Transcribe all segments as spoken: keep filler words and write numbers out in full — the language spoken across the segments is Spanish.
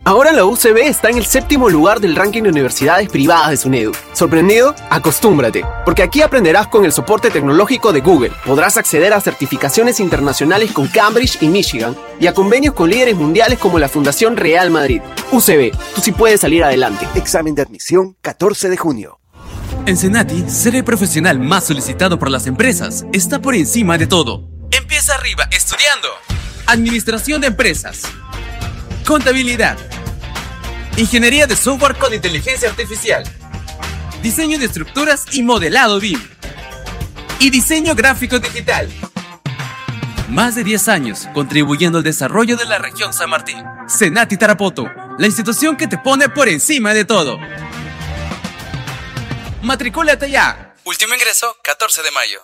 Ahora la U C B está en el séptimo lugar del ranking de universidades privadas de SUNEDU. ¿Sorprendido? Acostúmbrate, porque aquí aprenderás con el soporte tecnológico de Google. Podrás acceder a certificaciones internacionales con Cambridge y Michigan y a convenios con líderes mundiales como la Fundación Real Madrid. U C B, tú sí puedes salir adelante. Examen de admisión catorce de junio. En Cenati, ser el profesional más solicitado por las empresas está por encima de todo. Empieza arriba estudiando Administración de Empresas, Contabilidad, Ingeniería de Software con Inteligencia Artificial, Diseño de Estructuras y Modelado B I M, y Diseño Gráfico Digital. Más de diez años contribuyendo al desarrollo de la región San Martín. Cenati Tarapoto, la institución que te pone por encima de todo. Matricúlate ya. Último ingreso, catorce de mayo.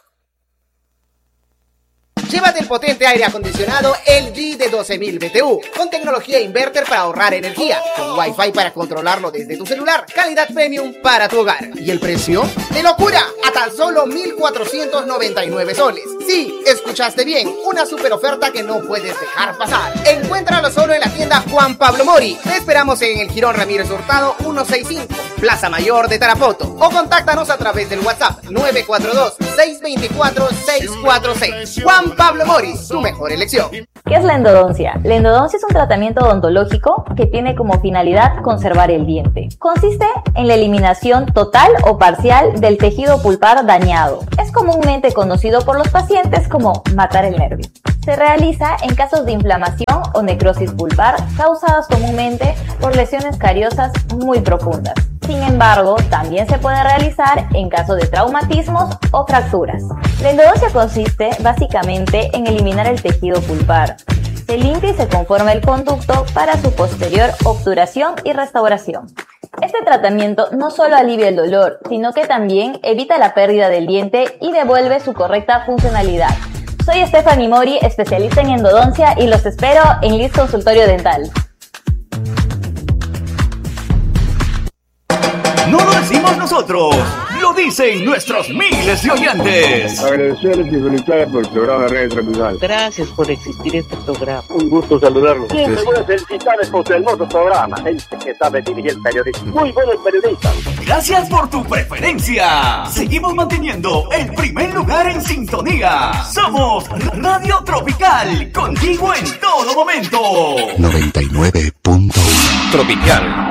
Llévate el potente aire acondicionado L G de doce mil B T U, con tecnología inverter para ahorrar energía, con Wi-Fi para controlarlo desde tu celular, calidad premium para tu hogar. ¿Y el precio? ¡De locura! A tan solo mil cuatrocientos noventa y nueve soles. Sí, escuchaste bien, una super oferta que no puedes dejar pasar. Encuéntralo solo en la tienda Juan Pablo Mori. Te esperamos en el Jirón Ramírez Hurtado ciento sesenta y cinco, Plaza Mayor de Tarapoto, o contáctanos a través del WhatsApp nueve cuatro dos, seis dos cuatro, seis cuatro seis. Juan Pablo Mori, tu mejor elección. ¿Qué es la endodoncia? La endodoncia es un tratamiento odontológico que tiene como finalidad conservar el diente. Consiste en la eliminación total o parcial del tejido pulpar dañado. Es comúnmente conocido por los pacientes como matar el nervio. Se realiza en casos de inflamación o necrosis pulpar causadas comúnmente por lesiones cariosas muy profundas. Sin embargo, también se puede realizar en caso de traumatismos o fracturas. La endodoncia consiste básicamente en eliminar el tejido pulpar. Se limpia y se conforma el conducto para su posterior obturación y restauración. Este tratamiento no solo alivia el dolor, sino que también evita la pérdida del diente y devuelve su correcta funcionalidad. Soy Stephanie Mori, especialista en endodoncia, y los espero en Liz Consultorio Dental. No lo decimos nosotros, lo dicen nuestros miles de oyentes. Agradecerles y felicitarles por el programa de Radio Tropical. Gracias por existir este programa. Un gusto saludarlos. Siempre voy a felicitarles por su hermoso programa. Gente que sabe dirigir el periodismo. Muy buenos periodistas. Gracias por tu preferencia. Seguimos manteniendo el primer lugar en sintonía. Somos Radio Tropical, contigo en todo momento. noventa y nueve punto uno Tropical.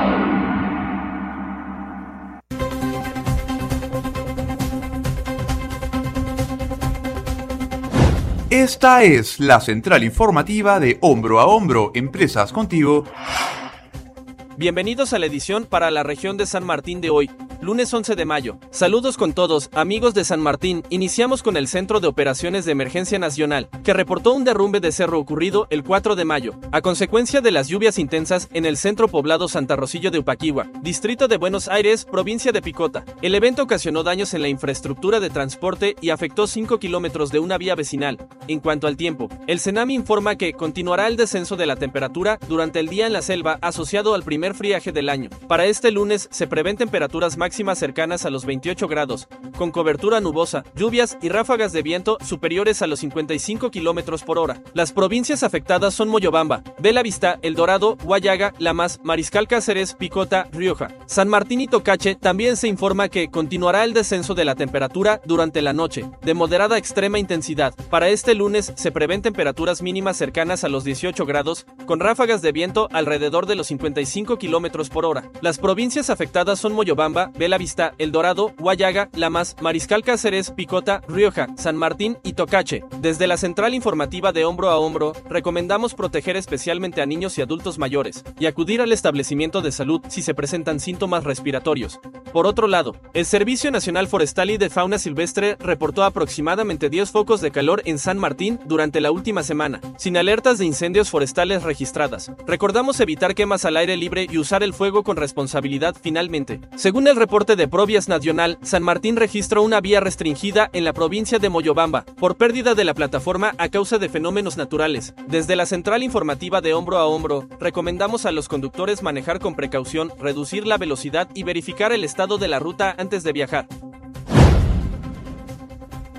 Esta es la central informativa de Hombro a Hombro, Empresas Contigo. Bienvenidos a la edición para la región de San Martín de hoy, lunes once de mayo. Saludos con todos, amigos de San Martín. Iniciamos con el Centro de Operaciones de Emergencia Nacional, que reportó un derrumbe de cerro ocurrido el cuatro de mayo, a consecuencia de las lluvias intensas en el centro poblado Santa Rosillo de Upaquigua, distrito de Buenos Aires, provincia de Picota. El evento ocasionó daños en la infraestructura de transporte y afectó cinco kilómetros de una vía vecinal. En cuanto al tiempo, el CENAMI informa que continuará el descenso de la temperatura durante el día en la selva asociado al primer friaje del año. Para este lunes se prevén temperaturas máximas cercanas a los veintiocho grados, con cobertura nubosa, lluvias y ráfagas de viento superiores a los cincuenta y cinco kilómetros por hora. Las provincias afectadas son Moyobamba, Bella Vista, El Dorado, Huallaga, Lamas, Mariscal Cáceres, Picota, Rioja. San Martín y Tocache también se informa que continuará el descenso de la temperatura durante la noche, de moderada a extrema intensidad. Para este lunes se prevén temperaturas mínimas cercanas a los dieciocho grados, con ráfagas de viento alrededor de los cincuenta y cinco kilómetros por hora. Las provincias afectadas son Moyobamba, Bella Vista, El Dorado, Huallaga, Lamas, Mariscal Cáceres, Picota, Rioja, San Martín y Tocache. Desde la central informativa de Hombro a Hombro, recomendamos proteger especialmente a niños y adultos mayores y acudir al establecimiento de salud si se presentan síntomas respiratorios. Por otro lado, el Servicio Nacional Forestal y de Fauna Silvestre reportó aproximadamente diez focos de calor en San Martín durante la última semana, sin alertas de incendios forestales registradas. Recordamos evitar quemas al aire libre y usar el fuego con responsabilidad finalmente. Según el reporte de Provías Nacional, San Martín registró una vía restringida en la provincia de Moyobamba por pérdida de la plataforma a causa de fenómenos naturales. Desde la central informativa de Hombro a Hombro, recomendamos a los conductores manejar con precaución, reducir la velocidad y verificar el estado de la ruta antes de viajar.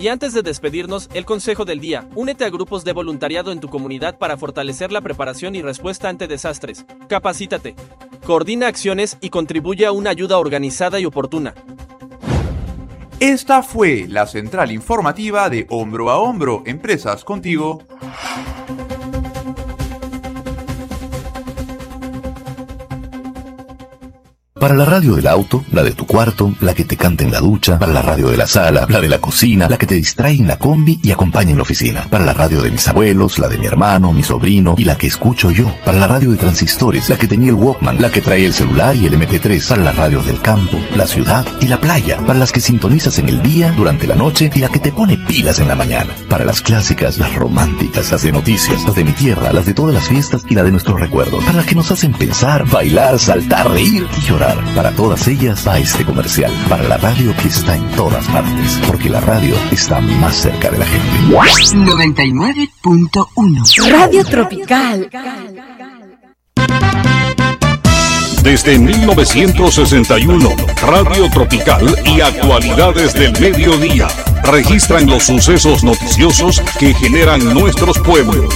Y antes de despedirnos, el consejo del día: únete a grupos de voluntariado en tu comunidad para fortalecer la preparación y respuesta ante desastres. Capacítate, coordina acciones y contribuye a una ayuda organizada y oportuna. Esta fue la central informativa de Hombro a Hombro, Empresas Contigo. Para la radio del auto, la de tu cuarto, la que te canta en la ducha, para la radio de la sala, la de la cocina, la que te distrae en la combi y acompaña en la oficina, para la radio de mis abuelos, la de mi hermano, mi sobrino y la que escucho yo, para la radio de transistores, la que tenía el Walkman, la que trae el celular y el eme pe tres, para la radio del campo, la ciudad y la playa, para las que sintonizas en el día, durante la noche y la que te pone pilas en la mañana, para las clásicas, las románticas, las de noticias, las de mi tierra, las de todas las fiestas y la de nuestros recuerdos, para las que nos hacen pensar, bailar, saltar, reír y llorar. Para todas ellas va este comercial, para la radio que está en todas partes, porque la radio está más cerca de la gente. noventa y nueve punto uno Radio Tropical. Desde mil novecientos sesenta y uno, Radio Tropical y Actualidades del Mediodía registran los sucesos noticiosos que generan nuestros pueblos.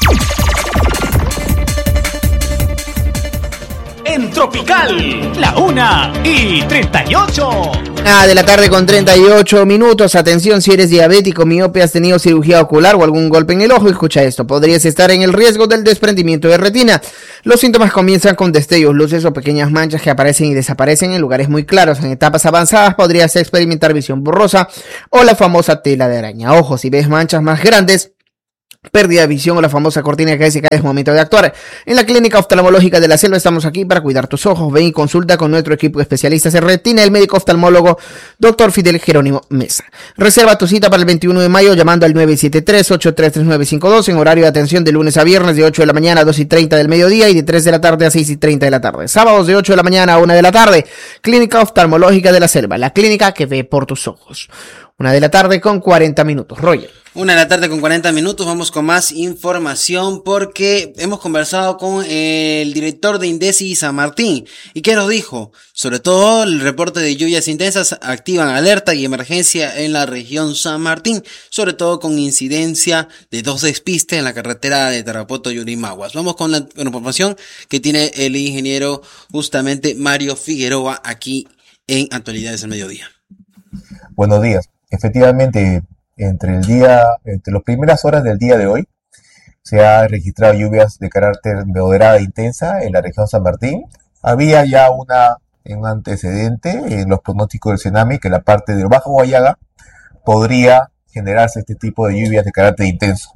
En Tropical, la una y treinta y ocho. Ah, de la tarde con treinta y ocho minutos. Atención, si eres diabético, miope, has tenido cirugía ocular o algún golpe en el ojo, escucha esto. Podrías estar en el riesgo del desprendimiento de retina. Los síntomas comienzan con destellos, luces o pequeñas manchas que aparecen y desaparecen en lugares muy claros. En etapas avanzadas podrías experimentar visión borrosa o la famosa tela de araña. Ojo, si ves manchas más grandes, pérdida de visión o la famosa cortina que se cae, es momento de actuar. En la Clínica Oftalmológica de la Selva estamos aquí para cuidar tus ojos. Ven y consulta con nuestro equipo de especialistas en retina, el médico oftalmólogo doctor Fidel Jerónimo Mesa. Reserva tu cita para el veintiuno de mayo llamando al nueve siete tres, ocho tres tres, nueve cinco dos en horario de atención de lunes a viernes de ocho de la mañana a dos y treinta del mediodía y de tres de la tarde a seis y treinta de la tarde. Sábados de ocho de la mañana a una de la tarde. Clínica Oftalmológica de la Selva, la clínica que ve por tus ojos. Una de la tarde con cuarenta minutos. Roger. Una de la tarde con cuarenta minutos. Vamos con más información porque hemos conversado con el director de INDECI San Martín. ¿Y qué nos dijo? Sobre todo el reporte de lluvias intensas activan alerta y emergencia en la región San Martín, sobre todo con incidencia de dos despistes en la carretera de Tarapoto y Urimaguas. Vamos con la información que tiene el ingeniero justamente Mario Figueroa aquí en Actualidades del Mediodía. Buenos días. Efectivamente, entre el día, entre las primeras horas del día de hoy, se ha registrado lluvias de carácter moderada e intensa en la región San Martín. Había ya una, un antecedente en los pronósticos del Senami que en la parte del Bajo Guayaga podría generarse este tipo de lluvias de carácter intenso.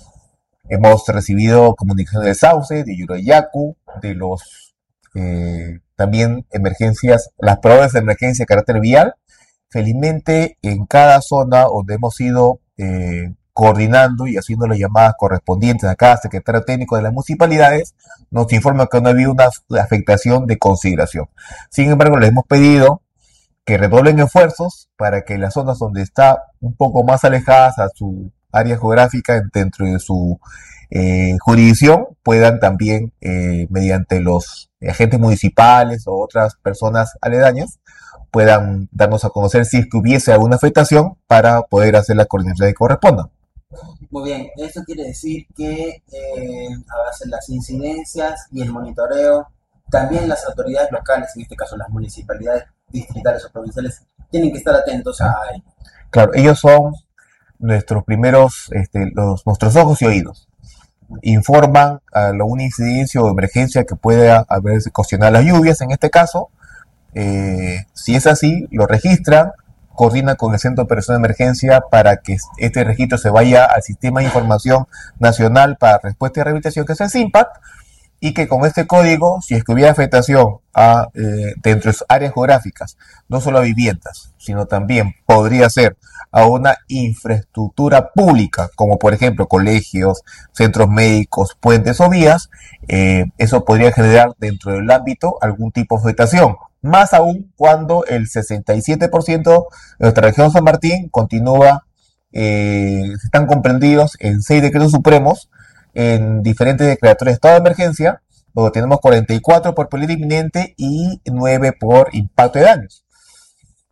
Hemos recibido comunicaciones de Sauce, de Yurayacu, de los eh, también emergencias, las pruebas de emergencia de carácter vial. Felizmente, en cada zona donde hemos ido eh, coordinando y haciendo las llamadas correspondientes a cada secretario técnico de las municipalidades, nos informa que no ha habido una afectación de consideración. Sin embargo, les hemos pedido que redoblen esfuerzos para que las zonas donde está un poco más alejadas a su área geográfica dentro de su eh, jurisdicción puedan también, eh, mediante los agentes municipales o otras personas aledañas, puedan darnos a conocer si es que hubiese alguna afectación para poder hacer la coordinación que corresponda. Muy bien, esto quiere decir que eh, a veces las incidencias y el monitoreo, también las autoridades locales, en este caso las municipalidades distritales o provinciales, tienen que estar atentos a ello. Claro, ellos son nuestros primeros, este, los, nuestros ojos y oídos. Informan a alguna incidencia o emergencia que pueda haber ocasionado las lluvias, en este caso. Eh, si es así, lo registran, coordinan con el Centro de Operación de Emergencia para que este registro se vaya al Sistema de Información Nacional para Respuesta y Rehabilitación, que es el SINPAT, y que con este código, si es que hubiera afectación a, eh, dentro de sus áreas geográficas, no solo a viviendas, sino también podría ser a una infraestructura pública, como por ejemplo colegios, centros médicos, puentes o vías, eh, eso podría generar dentro del ámbito algún tipo de afectación. Más aún cuando el sesenta y siete por ciento de nuestra región San Martín continúa, eh, están comprendidos en seis decretos supremos, en diferentes declaratorias de estado de emergencia, donde tenemos cuarenta y cuatro por peligro inminente y nueve por impacto de daños.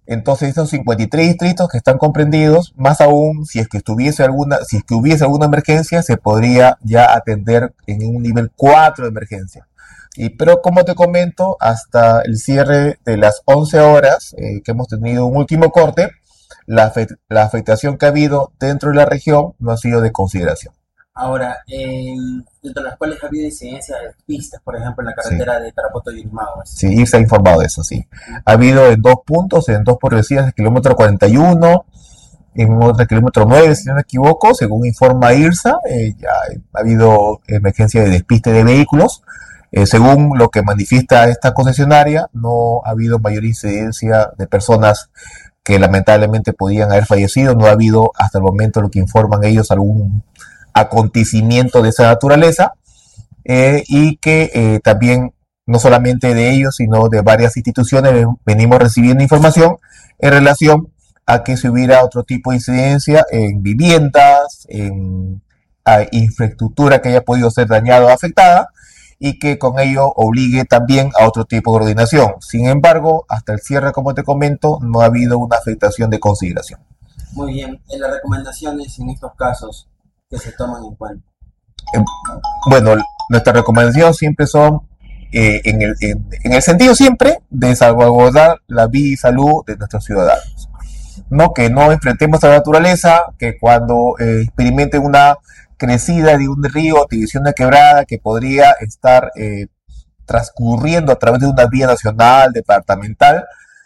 Entonces estos cincuenta y tres distritos que están comprendidos, más aún si es que estuviese alguna, si es que hubiese alguna emergencia, se podría ya atender en un nivel cuatro de emergencia. Y, pero como te comento, hasta el cierre de las once horas, eh, que hemos tenido un último corte, la, afect- la afectación que ha habido dentro de la región no ha sido de consideración. Ahora, eh, dentro de las cuales ha habido incidencia de pistas, por ejemplo, en la carretera sí. de Tarapoto y Urimao. Sí, se ha informado de eso, sí. Ha habido en dos puntos, en dos progresivas, el kilómetro cuarenta y uno, en otro kilómetro nueve, si no me equivoco, según informa IRSA, eh, ya ha habido emergencia de despiste de vehículos. Eh, según lo que manifiesta esta concesionaria, no ha habido mayor incidencia de personas que lamentablemente podían haber fallecido, no ha habido hasta el momento lo que informan ellos algún acontecimiento de esa naturaleza, eh, y que eh, también no solamente de ellos sino de varias instituciones venimos recibiendo información en relación a que si hubiera otro tipo de incidencia en viviendas, en a, infraestructura que haya podido ser dañada o afectada, y que con ello obligue también a otro tipo de coordinación. Sin embargo, hasta el cierre, como te comento, no ha habido una afectación de consideración. Muy bien, en las recomendaciones en estos casos que se toman en cuenta. Eh, bueno, nuestras recomendaciones siempre son eh, en, el, en, en el sentido siempre de salvaguardar la vida y salud de nuestros ciudadanos. No que no enfrentemos a la naturaleza, que cuando eh, experimenten una crecida de un río, división de quebrada que podría estar eh, transcurriendo a través de una vía nacional, departamental,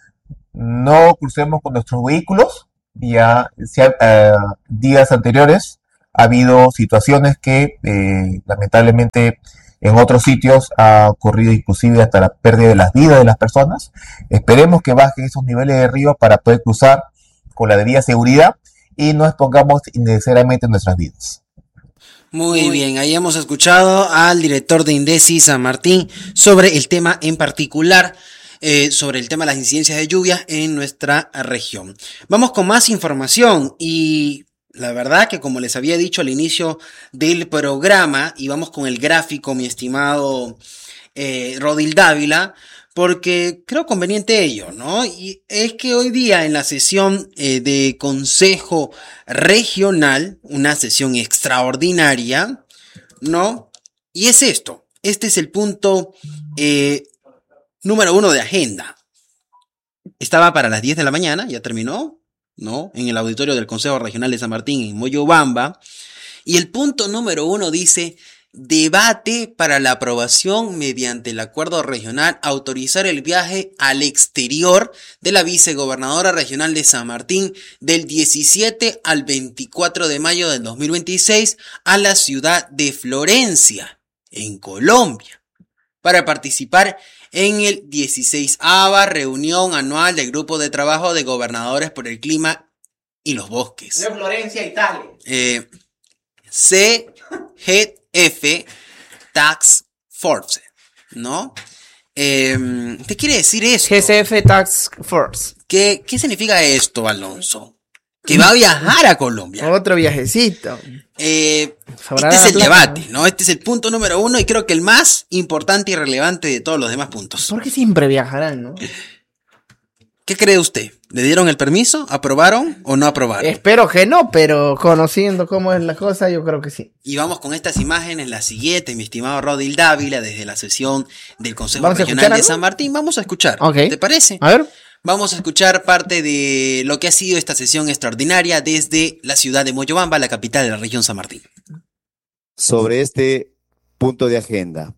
no crucemos con nuestros vehículos. Ya eh, días anteriores ha habido situaciones que eh, lamentablemente en otros sitios ha ocurrido inclusive hasta la pérdida de las vidas de las personas. Esperemos que bajen esos niveles de río para poder cruzar con la debida seguridad y no expongamos innecesariamente nuestras vidas. Muy bien, ahí hemos escuchado al director de INDECI San Martín sobre el tema en particular, eh, sobre el tema de las incidencias de lluvias en nuestra región. Vamos con más información y la verdad que como les había dicho al inicio del programa, y vamos con el gráfico, mi estimado eh, Rodil Dávila, porque creo conveniente ello, ¿no? Y es que hoy día en la sesión eh, de Consejo Regional, una sesión extraordinaria, ¿no? Y es esto, este es el punto eh, número uno de agenda. Estaba para las diez de la mañana, ya terminó, ¿no? En el auditorio del Consejo Regional de San Martín, en Moyobamba, y el punto número uno dice: debate para la aprobación mediante el acuerdo regional autorizar el viaje al exterior de la vicegobernadora regional de San Martín del diecisiete al veinticuatro de mayo del dos mil veintiséis a la ciudad de Florencia, en Colombia, para participar en el dieciseisava reunión anual del Grupo de Trabajo de Gobernadores por el Clima y los Bosques. De Florencia, Italia. Eh, C G F Task Force, ¿no? Eh, ¿Qué quiere decir eso? G C F Task Force. ¿Qué, ¿Qué significa esto, Alonso? Que va a viajar a Colombia. Otro viajecito. Eh, este es el debate, ¿no? Este es el punto número uno y creo que el más importante y relevante de todos los demás puntos. Porque siempre viajarán, ¿no? ¿Qué cree usted? ¿Le dieron el permiso? ¿Aprobaron o no aprobaron? Espero que no, pero conociendo cómo es la cosa, yo creo que sí. Y vamos con estas imágenes, la siguiente, mi estimado Rodil Dávila, desde la sesión del Consejo ¿Vamos Regional de San Martín. Vamos a escuchar. Okay. ¿Te parece? A ver. Vamos a escuchar parte de lo que ha sido esta sesión extraordinaria desde la ciudad de Moyobamba, la capital de la región San Martín. Sobre este punto de agenda.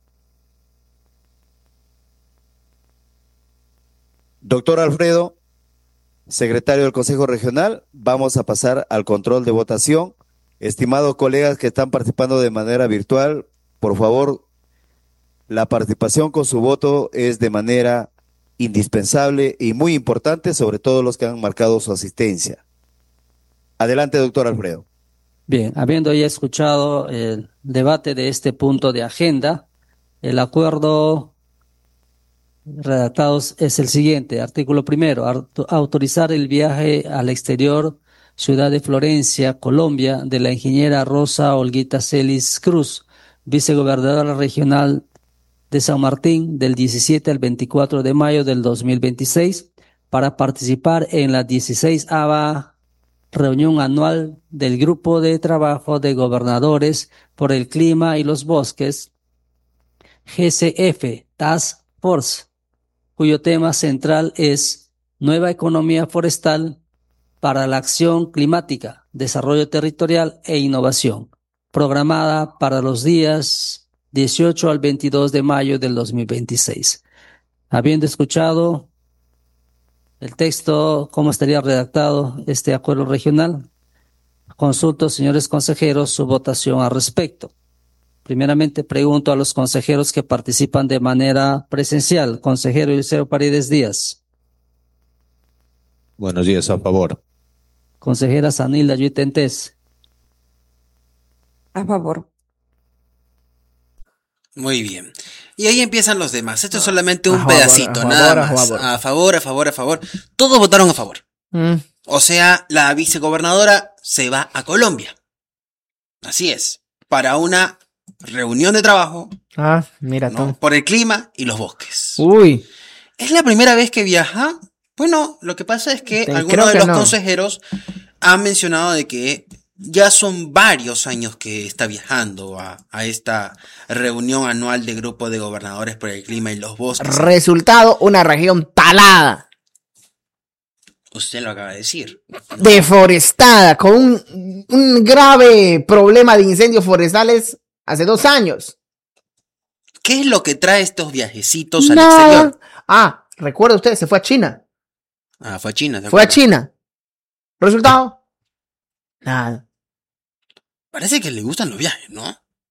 Doctor Alfredo, secretario del Consejo Regional, vamos a pasar al control de votación. Estimados colegas que están participando de manera virtual, por favor, la participación con su voto es de manera indispensable y muy importante, sobre todo los que han marcado su asistencia. Adelante, doctor Alfredo. Bien, habiendo ya escuchado el debate de este punto de agenda, el acuerdo redactado es el siguiente. Artículo primero, autorizar el viaje al exterior, ciudad de Florencia, Colombia, de la ingeniera Rosa Olguita Celis Cruz, vicegobernadora regional de San Martín, del diecisiete al veinticuatro de mayo del dos mil veintiséis, para participar en la dieciseisava reunión anual del Grupo de Trabajo de Gobernadores por el Clima y los Bosques, G C F Task Force, cuyo tema central es Nueva Economía Forestal para la Acción Climática, Desarrollo Territorial e Innovación, programada para los días dieciocho al veintidós de mayo del dos mil veintiséis. Habiendo escuchado el texto, cómo estaría redactado este acuerdo regional, consulto, señores consejeros, su votación al respecto. Primeramente, pregunto a los consejeros que participan de manera presencial. Consejero Eliseo Paredes Díaz. Buenos días, a favor. Consejera Sanilda Yuitentés. A favor. Muy bien. Y ahí empiezan los demás. Esto es solamente un a favor, pedacito, a nada favor, a más. favor. A favor, a favor, a favor. Todos votaron a favor. Mm. O sea, la vicegobernadora se va a Colombia. Así es. Para una reunión de trabajo. Ah, mira ¿no? tú. Por el clima y los bosques. Uy. ¿Es la primera vez que viaja? Bueno, lo que pasa es que Te- algunos creo de que los no. consejeros han mencionado de que ya son varios años que está viajando a, a esta reunión anual de Grupo de Gobernadores por el Clima y los Bosques. Resultado, una región talada, Usted lo acaba de decir. deforestada, con un, un grave problema de incendios forestales hace dos años. ¿Qué es lo que trae estos viajecitos al Nada. exterior? Ah, recuerda usted, se fue a China. Ah, fue a China. ¿de Fue a acuerdo? China. Resultado, nada. Parece que le gustan los viajes, ¿no?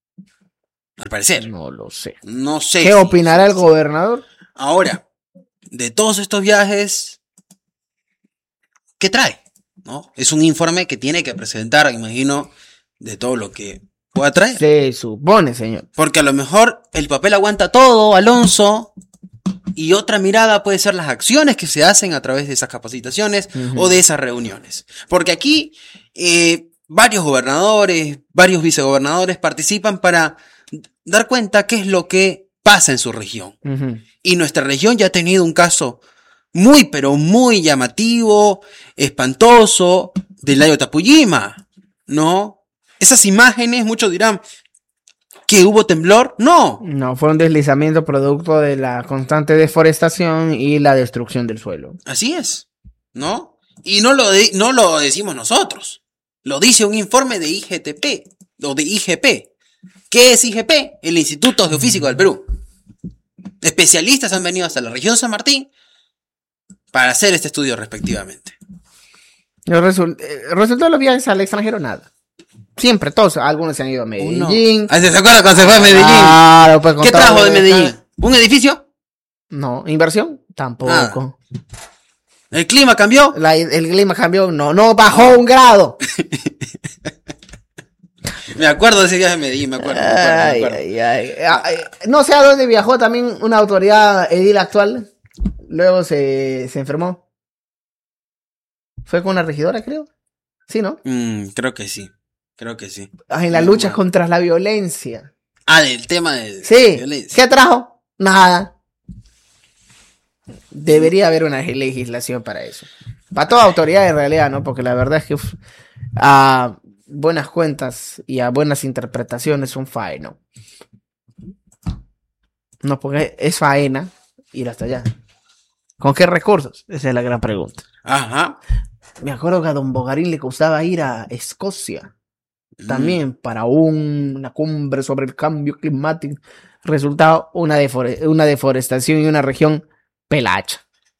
Al parecer. No lo sé. No sé. ¿Qué si- opinará el gobernador? Ahora, de todos estos viajes, ¿qué trae? ¿No? Es un informe que tiene que presentar, imagino, de todo lo que pueda traer. Se supone, señor. Porque a lo mejor el papel aguanta todo, Alonso, y otra mirada puede ser las acciones que se hacen a través de esas capacitaciones Ujú. o de esas reuniones. Porque aquí eh, varios gobernadores, varios vicegobernadores participan para dar cuenta qué es lo que pasa en su región. Ujú. Y nuestra región ya ha tenido un caso muy, pero muy llamativo, espantoso, del lago Tapuyima, ¿no? Esas imágenes, muchos dirán, ¿que hubo temblor? No. No, fue un deslizamiento producto de la constante deforestación y la destrucción del suelo. Así es, ¿no? Y no lo, de- no lo decimos nosotros, lo dice un informe de I G T P, o de I G P. ¿Qué es I G P? El Instituto Geofísico del Perú. Especialistas han venido hasta la región San Martín para hacer este estudio respectivamente. Los resul- eh, resultado de los viajes al extranjero, nada. Siempre, todos, algunos se han ido a Medellín. Ah, ¿se acuerda cuando se fue a Medellín? Claro, pues, con ¿Qué todo trajo de lo que- Medellín? ¿Un edificio? No, inversión, tampoco. ¿El clima cambió? La- el clima cambió, no, no bajó un grado. Me acuerdo de ese viaje a Medellín, me acuerdo. me acuerdo, me Ay, acuerdo. ay, ay. Ay, no sé a dónde viajó también una autoridad edil actual. Luego se, se enfermó. Fue con una regidora, creo. Sí, ¿no? Mm, creo que sí, creo que sí. Ah, en la lucha contra la violencia. Ah, del tema de Sí. violencia. ¿Qué trajo? Nada. Debería haber una legislación para eso. Para toda autoridad en realidad, ¿no? Porque la verdad es que uf, a buenas cuentas y a buenas interpretaciones un faeno. No, porque es faena ir hasta allá. ¿Con qué recursos? Esa es la gran pregunta. Ajá. Me acuerdo que a Don Bogarín le costaba ir a Escocia. También para un- una cumbre sobre el cambio climático. Resultado, una, defore- una deforestación y una región pelacha.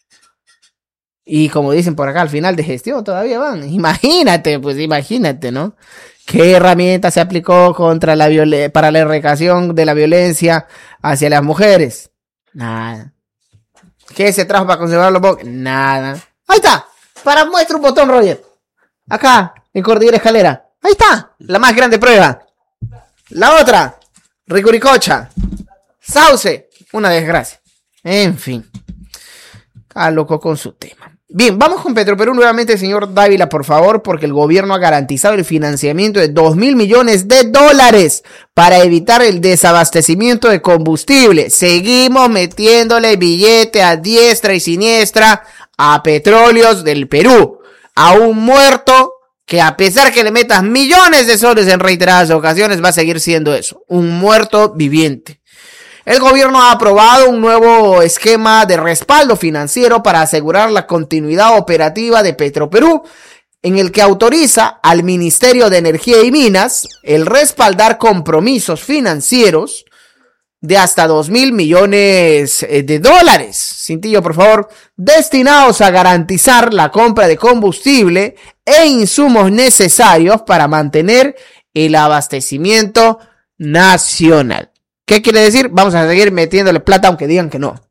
Y como dicen por acá, al final de gestión todavía van. Imagínate, pues imagínate, ¿no? ¿Qué herramienta se aplicó contra la viole- para la erradicación de la violencia hacia las mujeres? Nada. ¿Qué se trajo para conservar los bosques? Nada. Ahí está. Para muestra un botón, Roger. Acá, en Cordillera Escalera. Ahí está. La más grande prueba. La otra. Ricuricocha. Sauce. Una desgracia. En fin. Cada loco con su tema. Bien, vamos con Petroperú nuevamente, señor Dávila, por favor, porque el gobierno ha garantizado el financiamiento de dos mil millones de dólares para evitar el desabastecimiento de combustible. Seguimos metiéndole billete a diestra y siniestra a Petróleos del Perú, a un muerto que a pesar que le metas millones de soles en reiteradas ocasiones va a seguir siendo eso, un muerto viviente. El gobierno ha aprobado un nuevo esquema de respaldo financiero para asegurar la continuidad operativa de Petroperú, en el que autoriza al Ministerio de Energía y Minas el respaldar compromisos financieros de hasta dos mil millones de dólares, Cintillo, por favor, destinados a garantizar la compra de combustible e insumos necesarios para mantener el abastecimiento nacional. ¿Qué quiere decir? Vamos a seguir metiéndole plata aunque digan que no.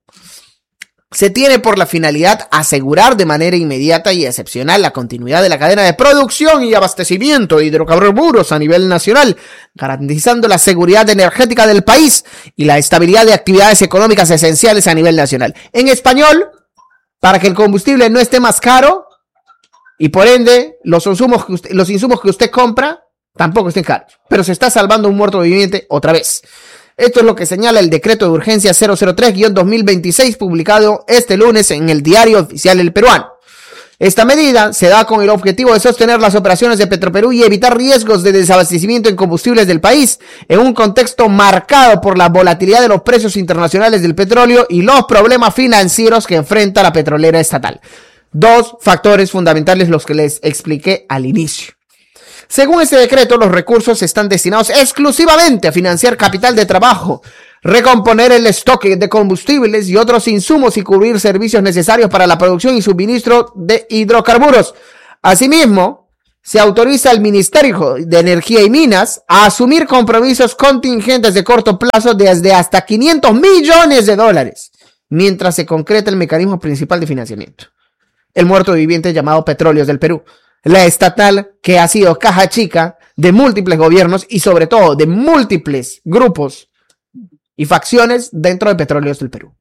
Se tiene por la finalidad asegurar de manera inmediata y excepcional la continuidad de la cadena de producción y abastecimiento de hidrocarburos a nivel nacional, garantizando la seguridad energética del país y la estabilidad de actividades económicas esenciales a nivel nacional. En español, para que el combustible no esté más caro y por ende los insumos que usted, los insumos que usted compra tampoco estén caros, pero se está salvando un muerto viviente otra vez. Esto es lo que señala el decreto de urgencia cero cero tres guión dos mil veintiséis publicado este lunes en el Diario Oficial del Peruano. Esta medida se da con el objetivo de sostener las operaciones de Petroperú y evitar riesgos de desabastecimiento en combustibles del país en un contexto marcado por la volatilidad de los precios internacionales del petróleo y los problemas financieros que enfrenta la petrolera estatal. Dos factores fundamentales los que les expliqué al inicio. Según este decreto, los recursos están destinados exclusivamente a financiar capital de trabajo, recomponer el stock de combustibles y otros insumos y cubrir servicios necesarios para la producción y suministro de hidrocarburos. Asimismo, se autoriza al Ministerio de Energía y Minas a asumir compromisos contingentes de corto plazo desde hasta quinientos millones de dólares, mientras se concreta el mecanismo principal de financiamiento. El muerto viviente llamado Petróleos del Perú. La estatal que ha sido caja chica de múltiples gobiernos y sobre todo de múltiples grupos y facciones dentro de Petróleos del Perú.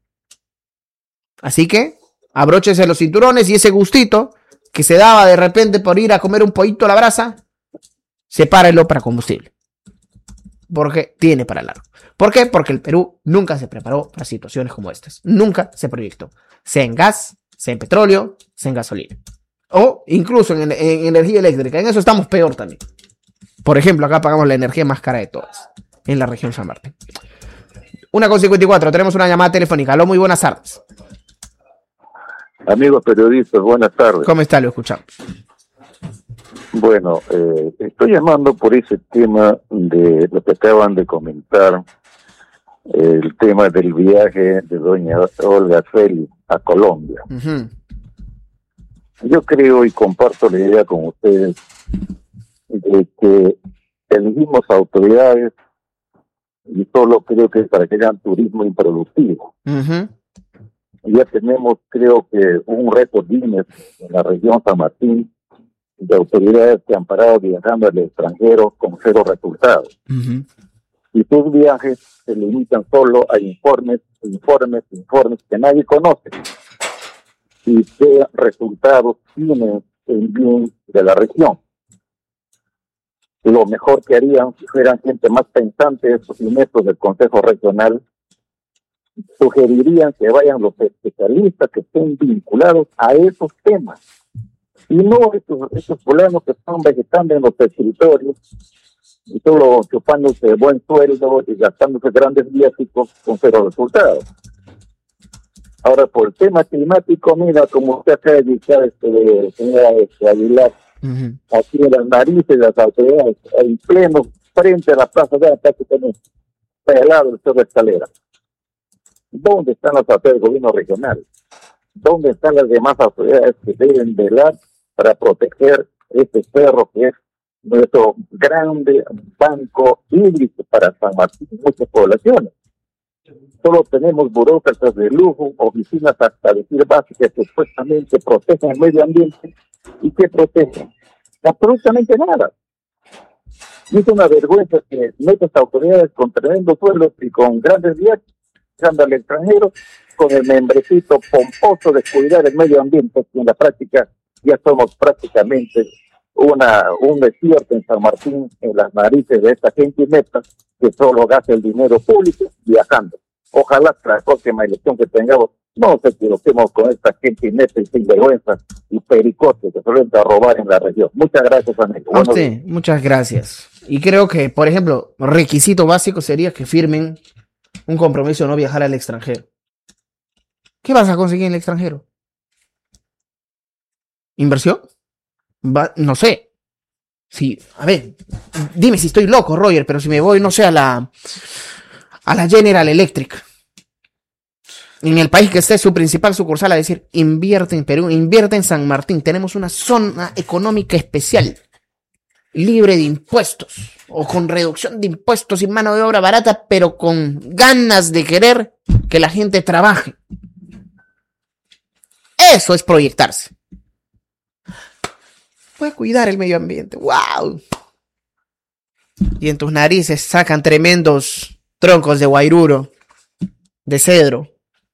Así que abróchese los cinturones y ese gustito que se daba de repente por ir a comer un pollito a la brasa, sepárelo para combustible. Porque tiene para largo. ¿Por qué? Porque el Perú nunca se preparó para situaciones como estas. Nunca se proyectó. Sea en gas, sea en petróleo, sea en gasolina. O incluso en, en energía eléctrica. En eso estamos peor también. Por ejemplo, acá pagamos la energía más cara de todas. En la región San Martín. una con cincuenta y cuatro. Tenemos una llamada telefónica. Aló, muy buenas tardes. Amigos periodistas, buenas tardes. ¿Cómo está? Lo escuchamos. Bueno, eh, estoy llamando por ese tema de lo que acaban de comentar. El tema del viaje de doña Olga Félix a Colombia. Uh-huh. Yo creo y comparto la idea con ustedes de que elegimos autoridades y solo creo que es para que hagan turismo improductivo. Uh-huh. Ya tenemos, creo que, un récord Guinness en la región San Martín de autoridades que han parado viajando al extranjero con cero resultados. Uh-huh. Y sus viajes se limitan solo a informes, informes, informes que nadie conoce. Y qué resultados tienen el bien de la región. Lo mejor que harían si fueran gente más pensante, estos ministros del Consejo Regional, sugerirían que vayan los especialistas que estén vinculados a esos temas. Y no estos, estos fulanos que están vegetando en los escritorios y solo chupándose buen sueldo y gastándose grandes viáticos con cero resultados. Ahora, por el tema climático, mira, como usted acaba de decir, este, señora este, Aguilar, uh-huh. aquí en las narices de las autoridades, en pleno, frente a la plaza de la prácticamente, pelado el cerro de Escalera. ¿Dónde están las autoridades del gobierno regional? ¿Dónde están las demás autoridades que deben velar para proteger este cerro que es nuestro grande banco hídrico para San Martín y muchas poblaciones? Solo tenemos burócratas de lujo, oficinas hasta decir básicas que supuestamente protegen el medio ambiente. ¿Y qué protegen? Absolutamente nada. Y es una vergüenza que nuestras autoridades con tremendos sueldos y con grandes viajes echando al extranjero con el membrecito pomposo de cuidar el medio ambiente, que en la práctica ya somos prácticamente una un desierto en San Martín, en las narices de esta gente inepta que solo gasta el dinero público viajando. Ojalá que la próxima elección que tengamos no nos equivoquemos con esta gente inepta y sinvergüenza y pericote que se suelen a robar en la región. Muchas gracias, amigo. A usted, muchas gracias. Y creo que, por ejemplo, requisito básico sería que firmen un compromiso de no viajar al extranjero. ¿Qué vas a conseguir en el extranjero? ¿Inversión? Va, no sé. Sí, a ver, dime si estoy loco, Roger, pero si me voy, no sé, a la a la General Electric, en el país que esté su principal sucursal, a decir, invierte en Perú, invierte en San Martín, tenemos una zona económica especial, libre de impuestos, o con reducción de impuestos y mano de obra barata, pero con ganas de querer que la gente trabaje. Eso es proyectarse. Voy a cuidar el medio ambiente. ¡Wow! Y en tus narices sacan tremendos troncos de guairuro, de cedro.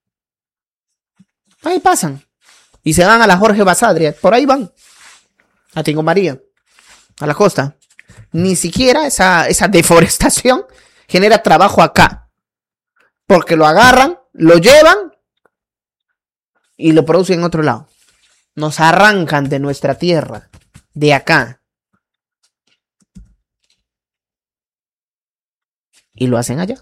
Ahí pasan. Y se van a la Jorge Basadria. Por ahí van. A Tingo María. A la costa. Ni siquiera esa, esa deforestación genera trabajo acá. Porque lo agarran, lo llevan y lo producen en otro lado. Nos arrancan de nuestra tierra. De acá. Y lo hacen allá.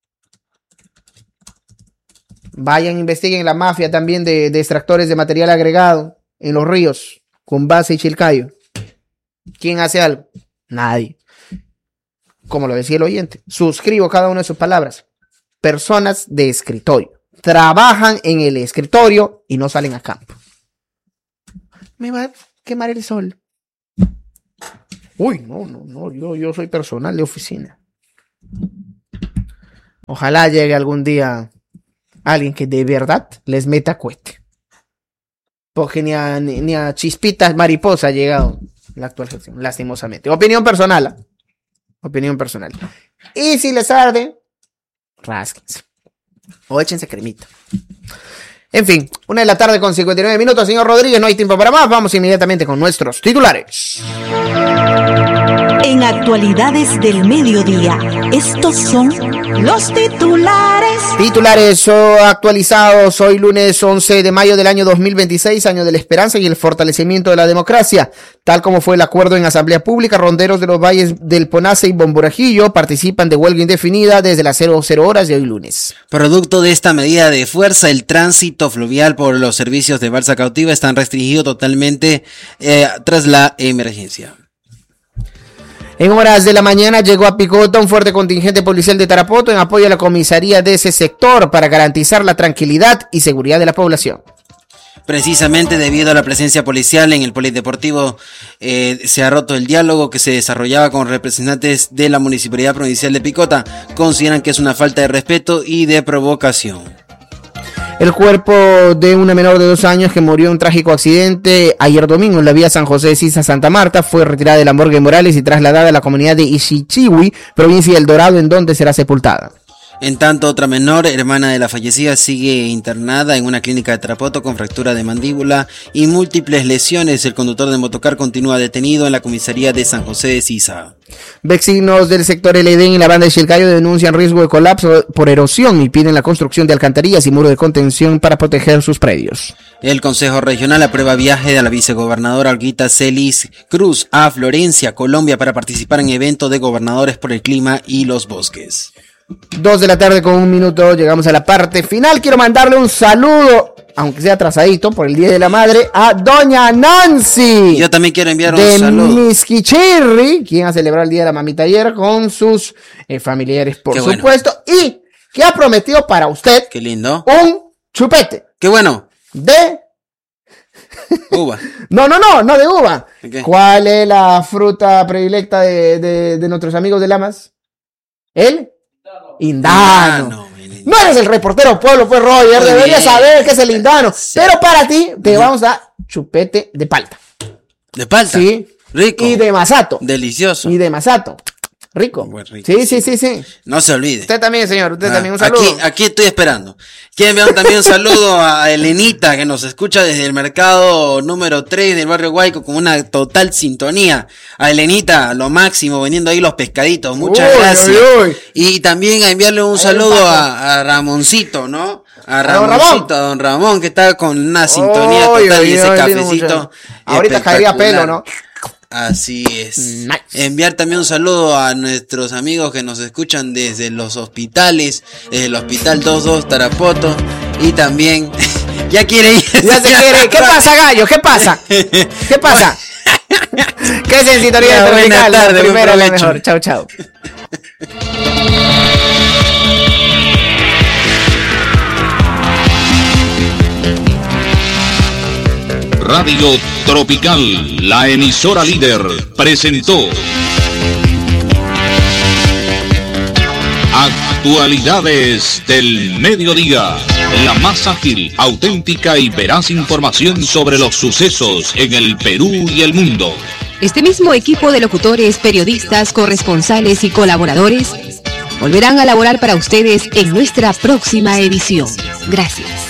Vayan, investiguen la mafia también de, de extractores de material agregado en los ríos, con base y Chilcayo. ¿Quién hace algo? Nadie. Como lo decía el oyente, suscribo cada una de sus palabras. Personas de escritorio. Trabajan en el escritorio y no salen a campo. Me va a quemar el sol. Uy, no, no, no, yo, yo soy personal de oficina. Ojalá llegue algún día alguien que de verdad les meta cohete. Porque ni a, ni, ni a chispitas mariposa ha llegado la actual gestión, lastimosamente. Opinión personal. ¿eh? Opinión personal. Y si les arde, rásquense. O échense cremita. En fin, una de la tarde con cincuenta y nueve minutos, señor Rodríguez, no hay tiempo para más. Vamos inmediatamente con nuestros titulares. En actualidades del mediodía, estos son los titulares. Titulares oh, actualizados hoy lunes once de mayo del año dos mil veintiséis, año de la esperanza y el fortalecimiento de la democracia. Tal como fue el acuerdo en asamblea pública, ronderos de los valles del Ponace y Bomborajillo participan de huelga indefinida desde las cero horas de hoy lunes. Producto de esta medida de fuerza, el tránsito fluvial por los servicios de balsa cautiva están restringidos totalmente eh, tras la emergencia. En horas de la mañana llegó a Picota un fuerte contingente policial de Tarapoto en apoyo a la comisaría de ese sector para garantizar la tranquilidad y seguridad de la población. Precisamente debido a la presencia policial en el polideportivo eh, se ha roto el diálogo que se desarrollaba con representantes de la Municipalidad Provincial de Picota. Consideran que es una falta de respeto y de provocación. El cuerpo de una menor de dos años que murió en un trágico accidente ayer domingo en la vía San José de Sisa Santa Marta fue retirada de la morgue Morales y trasladada a la comunidad de Ixichihui, provincia del Dorado, en donde será sepultada. En tanto, otra menor, hermana de la fallecida, sigue internada en una clínica de Tarapoto con fractura de mandíbula y múltiples lesiones. El conductor de motocar continúa detenido en la comisaría de San José de Sisa. Vecinos del sector El Edén y la banda de Chilcayo denuncian riesgo de colapso por erosión y piden la construcción de alcantarillas y muro de contención para proteger sus predios. El Consejo Regional aprueba viaje de la vicegobernadora Olguita Celis Cruz a Florencia, Colombia, para participar en evento de gobernadores por el clima y los bosques. Dos de la tarde con un minuto, llegamos a la parte final. Quiero mandarle un saludo, aunque sea atrasadito, por el Día de la Madre, a Doña Nancy. Yo también quiero enviar un de saludo. De Misquichirri, quien ha celebrado el Día de la Mamita ayer con sus eh, familiares, por Qué supuesto. Bueno. Y que ha prometido para usted. Qué lindo. Un chupete. Qué bueno. De... uva. No, no, no, no de uva. ¿De ¿Cuál es la fruta predilecta de, de, de nuestros amigos de Lamas? ¿El? Indano. No, no eres el reportero pueblo, pues Roger, muy deberías bien saber qué es el indano. Sí. Pero para ti te uh-huh. vamos a dar chupete de palta. ¿De palta? Sí. Rico. Y de masato. Delicioso. Y de masato. Rico. Muy rico. Sí, sí, sí, sí. No se olvide. Usted también, señor. Usted Ah, también, un saludo. Aquí, aquí estoy esperando. Quiero enviar también un saludo a Elenita, que nos escucha desde el mercado número tres del barrio Guayco con una total sintonía. A Elenita, lo máximo, vendiendo ahí los pescaditos. Muchas Uy, gracias. uy, uy. Y también a enviarle un Ahí saludo un a, a Ramoncito, ¿no? A A don Ramoncito, a don Ramón, que está con una sintonía Uy, total uy, y ese uy, cafecito. mucho. Ahorita caería pelo, ¿no? Así es. Enviar también un saludo a nuestros amigos que nos escuchan desde los hospitales, desde el hospital veintidos Tarapoto y también ya quiere ir. Ya se quiere. ¿Qué pasa, gallo? ¿Qué pasa? ¿Qué pasa? ¿Qué es en sintonía Ya, de buena Tropical? La tarde, buen primera, la provecho. mejor. Chau, chau. Radio Tropical, la emisora líder, presentó Actualidades del Mediodía, la más ágil, auténtica y veraz información sobre los sucesos en el Perú y el mundo. Este mismo equipo de locutores, periodistas, corresponsales y colaboradores volverán a laborar para ustedes en nuestra próxima edición. Gracias.